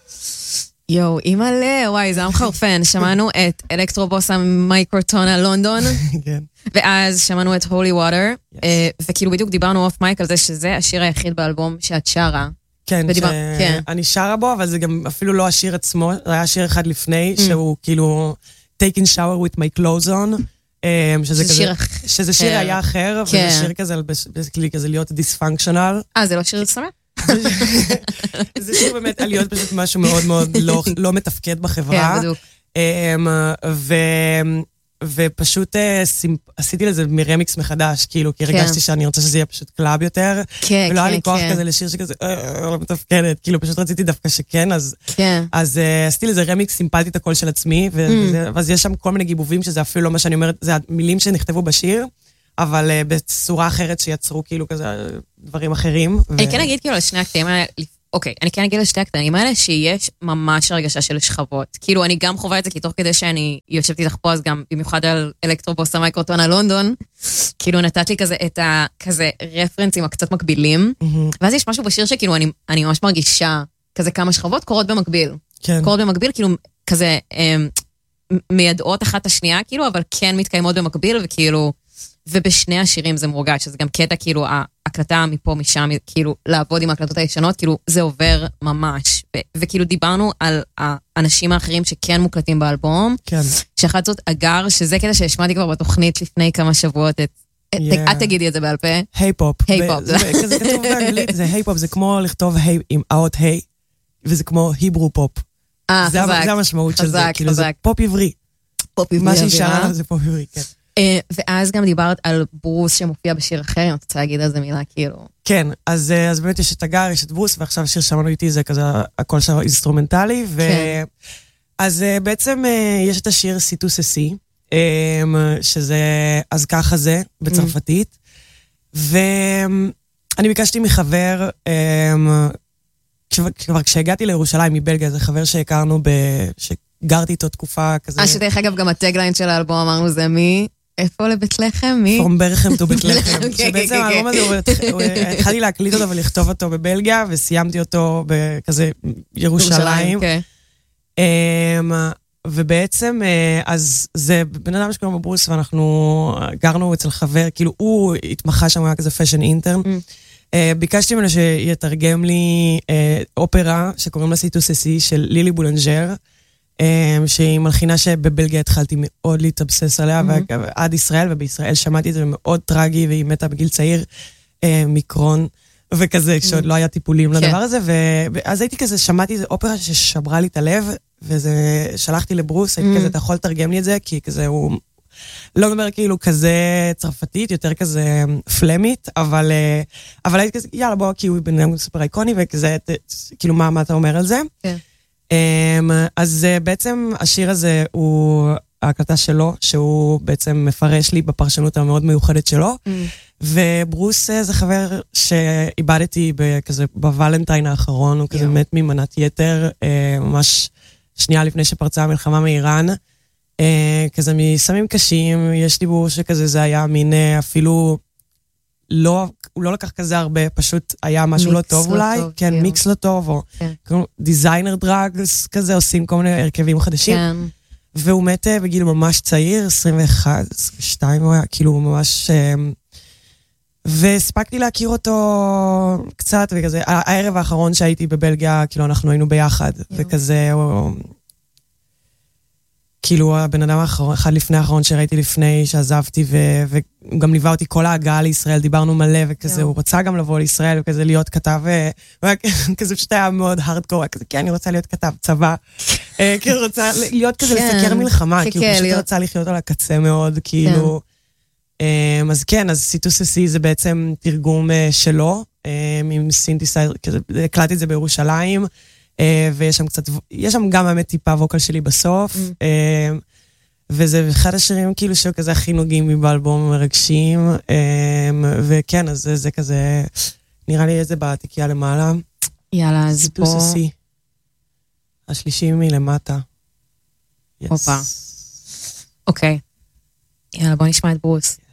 יואו, אימא'לה, וואי, זה מחרפן. שמענו את אלקטרובוס המייקרוטונה לונדון, ואז שמענו את הולי ווטר, וכאילו בדיוק דיברנו אוף מייק על זה שזה השיר היחיד באלבום שאת שרה. כן, שאני שרה בו, אבל זה גם אפילו לא השיר עצמו, זה היה שיר אחד לפני, שהוא כאילו taking shower with my clothes on, שזה שיר היה אחר, וזה שיר כזה להיות דיספונקשנל. זה לא שיר סמך? זה שיר באמת על להיות פשוט משהו מאוד מאוד לא מתפקד בחברה. ופשוט עשיתי לזה מרמיקס מחדש, כאילו, כי הרגשתי שאני רוצה שזה יהיה פשוט קלאב יותר, ולא היה לי כוח כזה לשיר שכזה, לא מתפקדת, כאילו, פשוט רציתי דווקא שכן, אז עשיתי לזה רמיקס, סימפלתי את הקול של עצמי, ואז יש שם כל מיני גיבובים, שזה אפילו לא מה שאני אומרת, זה המילים שנכתבו בשיר, אבל בצורה אחרת שיצרו כאילו כזה דברים אחרים. אני כן אגיד כאילו על שני הקטעים האלה, אוקיי, אני כן אגיד על שתי הקטעים האלה, שיש ממש הרגשה של שכבות. כאילו, אני גם חווה את זה, כי תוך כדי שאני יושבת איתך פה, אז גם במיוחד על אלקטרובוס המייקרוטונה לונדון, כאילו נתת לי כזה את הכזה רפרנסים הקצת מקבילים, ואז יש משהו בשיר שכאילו אני ממש מרגישה כזה כמה שכבות קורות במקביל. קורות במקביל, כאילו כזה מיידעות אחת השנייה, כאילו, אבל כן מתקיימות במקביל, וכאילו ובשני השירים זה מורגש, שזה גם קטע, כאילו, ההקלטה מפה, משם, כאילו, לעבוד עם ההקלטות הישנות, כאילו, זה עובר ממש. וכאילו, דיברנו על האנשים האחרים שכן מוקלטים באלבום, שאחת זאת אגר, שזה קטע שהשמעתי כבר בתוכנית לפני כמה שבועות, את תגידי את זה בעל פה. היי-פופ. היי-פופ. כזה כתוב באנגלית, זה היי-פופ, זה כמו לכתוב היי עם האות היי, וזה כמו היברו פופ. חזק. זה המשמעות של זה, כאילו, זה פופ עברי. פופ עברי. מה שישאר זה פופ עברי, כן. ואז גם דיברת על ברוס שמופיע בשיר אחר, אני רוצה להגיד על זה מילה, כאילו. כן, אז באמת יש את הגר, יש את ברוס, ועכשיו השיר שמענו איתי זה כזה, הכל שם אינסטרומנטלי, אז בעצם יש את השיר סיטוס-סי, שזה אז ככה זה, בצרפתית, ואני ביקשתי מחבר, כבר כשהגעתי לירושלים מבלגיה, זה חבר שהכרנו, שגרתי איתו תקופה כזה. שדרך אגב גם הטגליין של האלבום אמרנו זה מי? איפה לבית לחם? מי? פרום ברחם טו בית לחם. שבעצם האלבום הזה, התחלתי להקליט אותו ולכתוב אותו בבלגיה, וסיימתי אותו בכזה ירושלים. ובעצם, אז זה בן אדם שקוראים בברוס, ואנחנו גרנו אצל חבר, כאילו הוא התמחה שם, היה כזה פשן אינטרן. ביקשתי ממנו שיתרגם לי אופרה שקוראים לה סיטוס-סי של לילי בולנג'ר, שהיא מלחינה שבבלגיה התחלתי מאוד להתאבסס עליה, ועד ישראל, ובישראל שמעתי את זה מאוד טרגי, והיא מתה בגיל צעיר, מיקרון, וכזה, כשעוד לא היה טיפולים לדבר הזה, ואז הייתי כזה, שמעתי איזו אופרה ששברה לי את הלב, וזה, שלחתי לברוס, הייתי כזה, אתה יכול לתרגם לי את זה, כי כזה הוא לא מדבר כאילו כזה צרפתית, יותר כזה פלמית, אבל הייתי כזה, יאללה בוא, כי הוא בן אדם סופר אייקוני, וכזה, כאילו מה אתה אומר על זה? כן. אז בעצם השיר הזה הוא ההקלטה שלו, שהוא בעצם מפרש לי בפרשנות המאוד מיוחדת שלו, וברוס זה חבר שאיבדתי כזה בוולנטיין האחרון, הוא כזה מת ממנת יתר, ממש שנייה לפני שפרצה המלחמה מאיראן, כזה מסמים קשים, יש דיבור שכזה זה היה מין אפילו לא, הוא לא לקח כזה הרבה, פשוט היה משהו לא טוב אולי, כן, מיקס לא טוב, או דיזיינר דרגס כזה, עושים כל מיני הרכבים חדשים, והוא מת בגיל ממש צעיר, 21, 22, הוא היה כאילו ממש, והספקתי להכיר אותו קצת, וכזה, הערב האחרון שהייתי בבלגיה, כאילו אנחנו היינו ביחד, וכזה, כאילו הבן אדם האחרון, אחד לפני האחרון שראיתי לפני שעזבתי, וגם ליווה אותי כל ההגעה לישראל, דיברנו מלא וכזה, הוא רצה גם לבוא לישראל וכזה להיות כתב, כזה פשוט היה מאוד הארדקור, כזה, כי אני רוצה להיות כתב צבא, כאילו רוצה להיות כזה לסקר מלחמה, כאילו פשוט רצה לחיות על הקצה מאוד, כאילו, אז כן, אז סיטוס-סי זה בעצם תרגום שלו, עם סינתסייזר, כזה, הקלטתי את זה בירושלים, ויש שם קצת, יש שם גם באמת טיפה ווקל שלי בסוף, וזה אחד השירים כאילו שהוא כזה הכי נוגעים באלבום מרגשים, וכן, אז זה כזה, נראה לי איזה בעתיקייה למעלה. יאללה, אז בוא. סיטוס-סי. השלישי מלמטה. אוקיי. יאללה, בוא נשמע את ברוס.